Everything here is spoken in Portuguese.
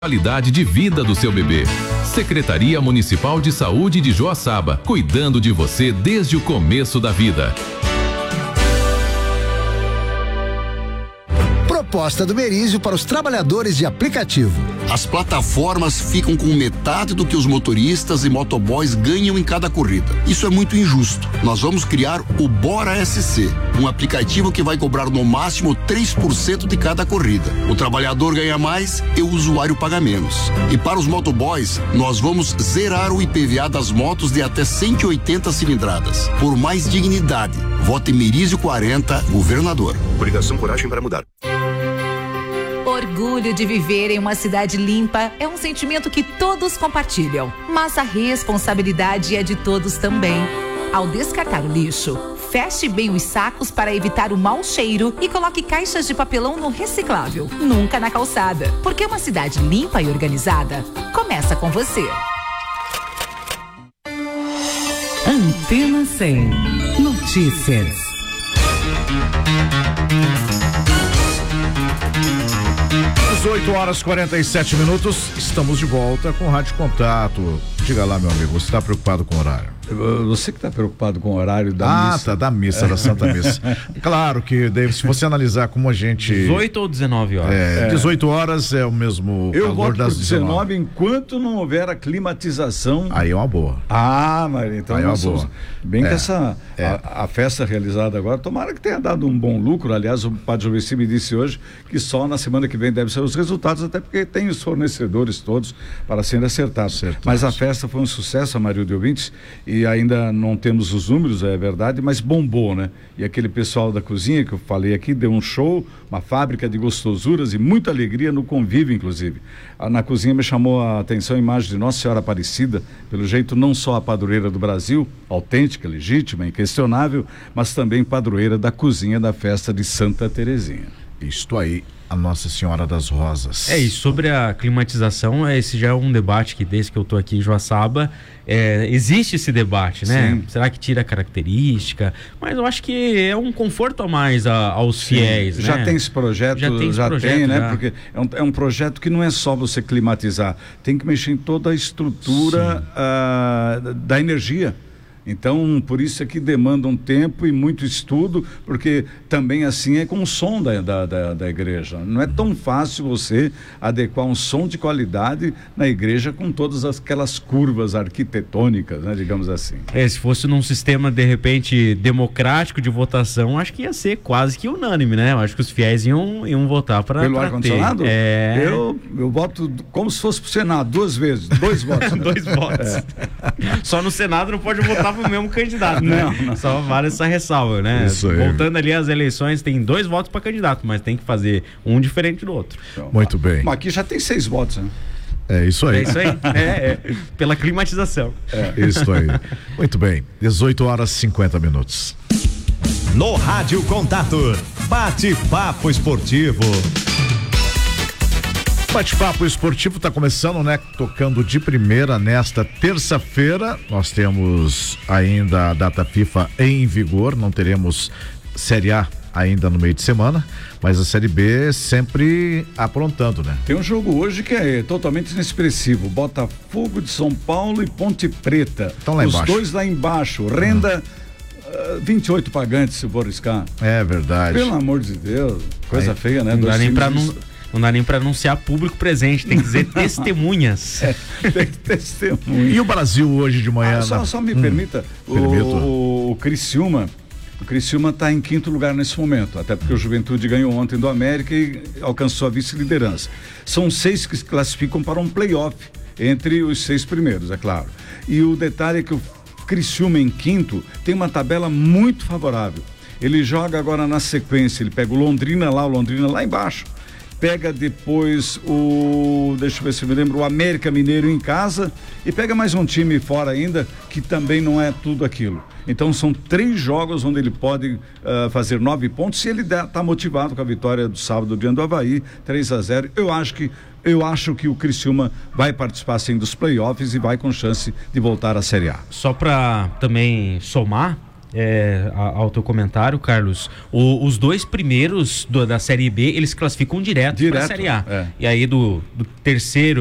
Qualidade de vida do seu bebê. Secretaria Municipal de Saúde de Joaçaba, cuidando de você desde o começo da vida. Proposta do Merizio para os trabalhadores de aplicativo. As plataformas ficam com metade do que os motoristas e motoboys ganham em cada corrida. Isso é muito injusto. Nós vamos criar o Bora SC, um aplicativo que vai cobrar no máximo 3% de cada corrida. O trabalhador ganha mais e o usuário paga menos. E para os motoboys, nós vamos zerar o IPVA das motos de até 180 cilindradas. Por mais dignidade, vote Merizio 40, governador. Coligação Coragem para Mudar. Orgulho de viver em uma cidade limpa é um sentimento que todos compartilham, mas a responsabilidade é de todos também. Ao descartar o lixo, feche bem os sacos para evitar o mau cheiro e coloque caixas de papelão no reciclável, nunca na calçada, porque uma cidade limpa e organizada começa com você. Antena 100 Notícias. 18h47, estamos de volta com o Rádio Contato. Diga lá, meu amigo, você está preocupado com o horário? Você que está preocupado com o horário da missa. Tá, da missa, da Santa Missa. Claro que, David, se você analisar como a gente... 18 ou 19 horas? 18 horas é o mesmo Eu valor voto das por 19 enquanto não houver a climatização. Aí é uma boa. Maria, então aí é uma boa. Bem que a festa realizada agora, tomara que tenha dado um bom lucro. Aliás, o Padre Joveci me disse hoje que só na semana que vem devem ser os resultados, até porque tem os fornecedores todos para serem acertados. Mas a festa foi um sucesso, Amarildo e ouvintes, e ainda não temos os números, é verdade, mas bombou, né? E aquele pessoal da cozinha que eu falei aqui deu um show, uma fábrica de gostosuras e muita alegria no convívio, inclusive. Na cozinha me chamou a atenção a imagem de Nossa Senhora Aparecida, pelo jeito não só a padroeira do Brasil, autêntica, legítima, inquestionável, mas também padroeira da cozinha da festa de Santa Terezinha. Isto aí, a Nossa Senhora das Rosas. E sobre a climatização, esse já é um debate que desde que eu tô aqui em Joaçaba, existe esse debate, né? Sim. Será que tira característica? Mas eu acho que é um conforto a mais aos fiéis, né? Já tem esse projeto, né? Porque é um projeto que não é só você climatizar, tem que mexer em toda a estrutura da energia. Então, por isso é que demanda um tempo e muito estudo, porque também assim é com o som da igreja. Não é tão fácil você adequar um som de qualidade na igreja com todas aquelas curvas arquitetônicas, né, digamos assim. Se fosse num sistema, de repente, democrático de votação, acho que ia ser quase que unânime, né? Eu acho que os fiéis iam votar para pelo ar-condicionado? Eu voto como se fosse pro Senado, 2 vezes, 2 votos. 2 votos. Só no Senado não pode votar pro mesmo candidato, né? Não. Só vale essa ressalva, né? Isso aí. Voltando ali às eleições, tem 2 votos para candidato, mas tem que fazer um diferente do outro. Então, muito bem. Mas aqui já tem 6 votos, né? É isso aí. É isso aí. Pela climatização. Isso aí. Muito bem. 18h50. No Rádio Contato, bate-papo esportivo. Bate-papo esportivo está começando, né? Tocando de primeira nesta terça-feira. Nós temos ainda a data FIFA em vigor, não teremos Série A ainda no meio de semana, mas a Série B sempre aprontando, né? Tem um jogo hoje que é totalmente inexpressivo, Botafogo de São Paulo e Ponte Preta. Estão lá embaixo. Os dois lá embaixo, renda 28 pagantes, se for arriscar. É verdade. Pelo amor de Deus, coisa feia, né? Não dá nem para anunciar público presente, tem que dizer testemunhas. Tem testemunha. E o Brasil hoje de manhã? Só me permita, o Criciúma está em 5º lugar nesse momento, até porque o Juventude ganhou ontem do América e alcançou a vice-liderança. São 6 que se classificam para um play-off entre os 6 primeiros, é claro. E o detalhe é que o Criciúma em 5º tem uma tabela muito favorável. Ele joga agora na sequência, ele pega o Londrina lá embaixo. Pega depois deixa eu ver se eu me lembro, o América Mineiro em casa e pega mais um time fora ainda, que também não é tudo aquilo. Então são 3 jogos onde ele pode fazer 9 pontos, se ele está motivado com a vitória do sábado diante do Avaí, 3-0. Eu acho que o Criciúma vai participar sim dos playoffs e vai com chance de voltar à Série A. Só para também somar, ao teu comentário, Carlos, os 2 primeiros da Série B, eles classificam direto para a Série A. E aí do terceiro